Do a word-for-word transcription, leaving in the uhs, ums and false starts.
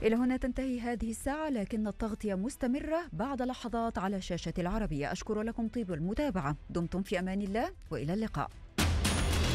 إلى هنا تنتهي هذه الساعة، لكن التغطية مستمرة بعد لحظات على شاشة العربية. أشكر لكم طيب المتابعة، دمتم في أمان الله وإلى اللقاء.